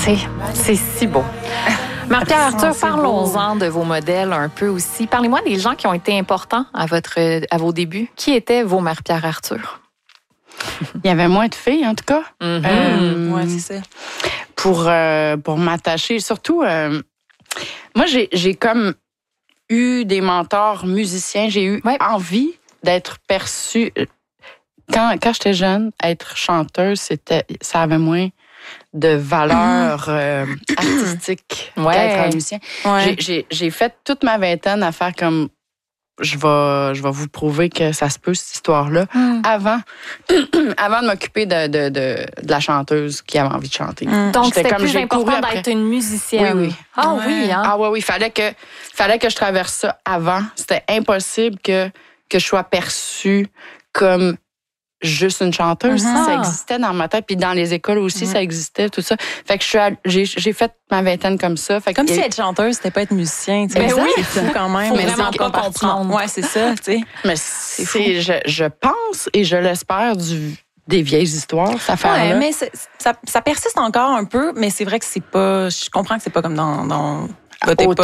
C'est si beau. Marie-Pierre Arthur, parlons-en de vos modèles un peu aussi. Parlez-moi des gens qui ont été importants à vos débuts. Qui étaient vos Marie-Pierre Arthur? Il y avait moins de filles, en tout cas. Oui, c'est ça. Pour m'attacher. Surtout, moi, j'ai comme eu des mentors musiciens. J'ai eu envie d'être perçue. Quand j'étais jeune, être chanteuse, ça avait moins de valeur artistique qu'être un musicien. Ouais. J'ai fait toute ma vingtaine à faire comme je vais vous prouver que ça se peut, cette histoire-là, avant de m'occuper de la chanteuse qui avait envie de chanter. Donc, c'était comme plus important d'être une musicienne. Oui. Ah oui, hein? Ah oui, fallait que je traverse ça avant. C'était impossible que je sois perçue comme juste une chanteuse. Ça existait dans ma tête, puis dans les écoles aussi, ça existait, tout ça. Fait que j'ai fait ma vingtaine comme ça. Fait comme si être chanteuse, c'était pas être musicien. Mais oui, c'est fou quand même. Faut vraiment pas comprendre. Ouais, c'est ça, tu sais. Mais c'est fou. Je pense et je l'espère des vieilles histoires, cette affaire-là. Ouais, mais ça persiste encore un peu, mais c'est vrai que c'est pas. Je comprends que c'est pas comme dans votre époque.